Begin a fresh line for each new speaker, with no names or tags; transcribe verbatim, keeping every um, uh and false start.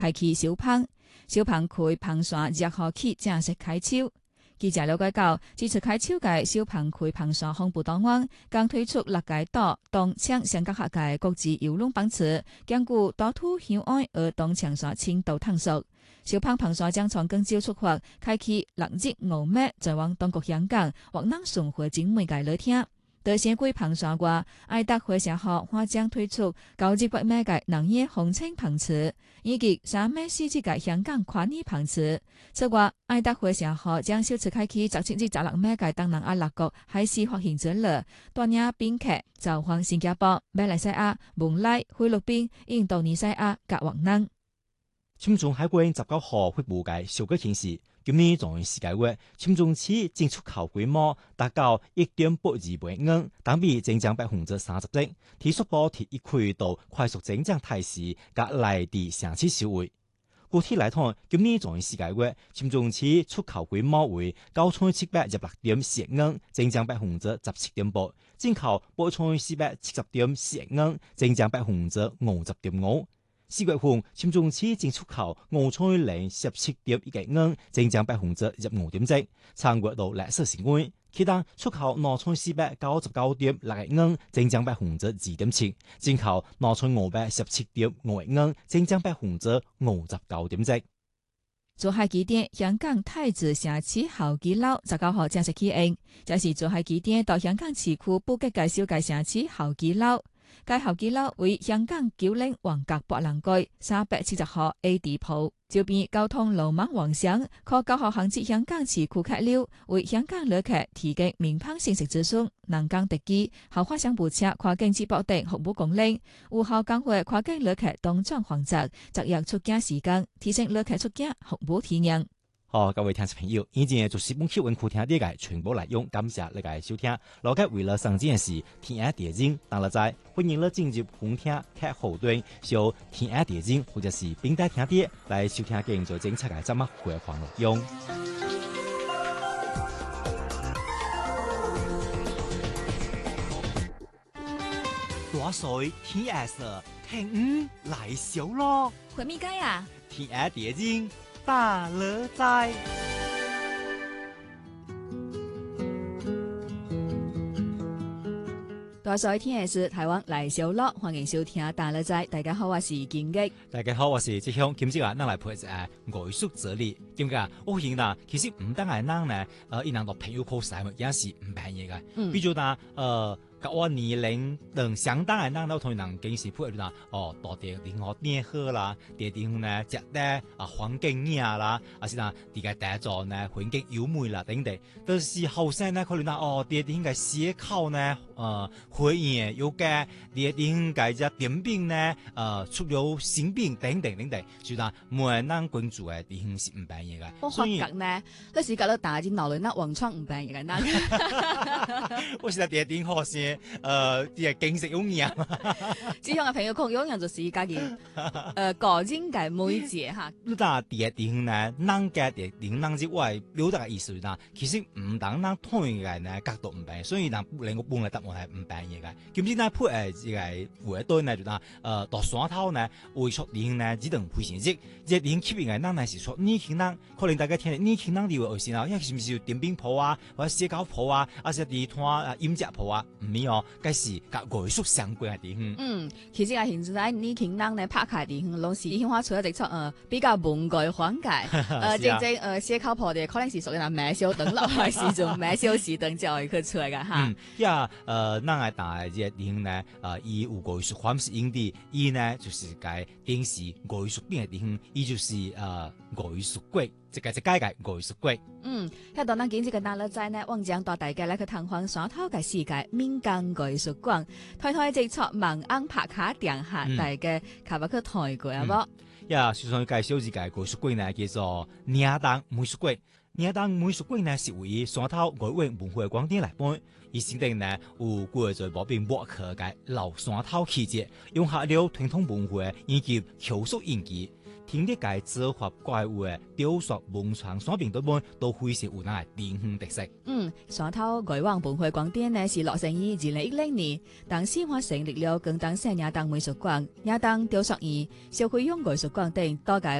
開啟小棚，小棚區棚山廿號起正式開抽。記者了解到，自從開抽嘅小棚區棚山紅布檔案，剛推出六個島東搶香港客嘅國際遊輪班次，兼顧島土向外而東搶山深度探索。小棚棚山將從廣州出發，開啟六日五晚，再往東國香港或南順回景美嘅旅程。在先歸棚山外，愛達火車號或將推出九至八米嘅農業紅青棚次，以及三米四至嘅香港跨年棚次。此外，愛達火車號將首次開啟十七至十六米嘅東南亞六國海事滑行之旅，帶領賓客走訪新加坡、馬來西亞、文萊、菲律賓、印度尼西亞及越南。
深中海關十九號發布嘅數據顯示，今年狀元世界月，深中市淨出口規模達到一點八二萬元，同比增長百分之三十一。提速報提一區到快速增長態勢，甲內地城市首位。具體來看，今年狀元世界月，深中市出口規模為九千七百一十六點四億元，增長百分之十七點八；進口八千四百七十點四億元，增長百分之五十點五。四月份，深中市淨出口五千零十七點一億元，增長百分之十五點七，超越到歷史新高。其他出口兩千四百九十九點六億元，增長百分之二點七；進口兩千五百十七點五億元，增長百分之五十九點七。
珠海機電香港太子城市候機樓十九號正式啟用，這是珠海機電到香港市區布局介紹嘅城市候機樓。該候機樓為香港九龍皇格博覽區三百七十號 A 地鋪，周邊交通路網完善，可高效銜接香港市區客流，為香港旅客提供民航信息資訊、南港特機、豪華商務車跨境接駁等服務功能，有效降低跨境旅客東轉環澤、節約出境時間，提升旅客出境服務體驗。
好，各位聽眾朋友，以前就是本期文庫聽啲嘅全部內容，感謝你嘅收聽。老吉為了上件事，天眼電影，但係在歡迎你進入本聽客戶端，上天眼電影或者是平台聽啲來收聽更多精彩嘅節目回放內容。大水天眼色，聽五來小咯。
回咪街啊？
天眼電影。大樂在，
大水天係台灣來小樂，歡迎收聽大樂在。大家好，我是金吉。
大家好，我是志雄。今朝啊，咱來配一誒藝術哲理。點解啊？我認啦，其實唔單係咱呢，誒，一人到朋友考試嘛，也是唔便宜嘅。嗯，比如嗱，誒。甲我年齡等相當嘅人，都同人見識配合啦。哦，到底另外點好啦，地地方呢，食得啊環境靚啦，啊是啦，地個大座呢環境優美啦等等。但是後生呢，可能啦，哦，地地方嘅思考呢，呃，會員有嘅，地地方嘅只點病呢，呃，出了性病等等等等，就啦，每人關注嘅地方是唔便宜嘅。
我發覺呢，你是覺得大隻腦裏那黃窗唔便宜嘅，
我是在地地方學先。呃，啲景色好靚。
志向嘅朋友講，有人就是家己呃個人嘅美節嚇。
你睇啲地方呢，人嘅地地方之外表達嘅意思啦，其實唔等人同樣嘅呢角度唔平，所以人兩個半嘅答案係唔平嘅。咁之呢配誒即係回對呢就嗱，誒到山頭呢，會出地方呢只能非常熱，即係地方吸引嘅人呢是說年輕人，可能大家聽年輕人啲話先啦，因為是唔是點兵鋪啊，或者社交鋪啊，或者地攤啊、飲食鋪啊，唔係哦，該是甲藝術相關嘅地方。嗯，
其實啊，現在年輕人呢拍開地方，攏是興華出一直出誒比較文藝風格，誒即即誒社交鋪啲可能是屬於嗱買小燈落來時陣買小時燈就會去出嚟嘅嚇。
嗯，呀誒，咱係大隻地方呢，誒以有藝術方式用的，伊呢就是該電視藝術片嘅地方，伊就是誒藝術館。即個即個嘅藝術館。
嗯，喺度咱今次嘅大樂在呢，往將帶大家來去探訪山頭嘅世界民間藝術館，台台直出萬安拍卡定下大家卡巴去台過啊啵。
呀，首先介紹一個藝術館呢，叫做嶺東美術館。嶺東美術館呢是位於山頭外圍文化廣場內邊，伊先定呢有過在無邊墨刻嘅老山頭氣節，融合了傳統文化以及口述演技。 聽啲介招合怪物嘅雕塑文創商品等等都非常有那典型特色。
嗯，山頭外灣文化廣店呢是落成於二零一零年，當時發成立了更當社亞當美術館、亞當雕塑院、小會用藝術館等多個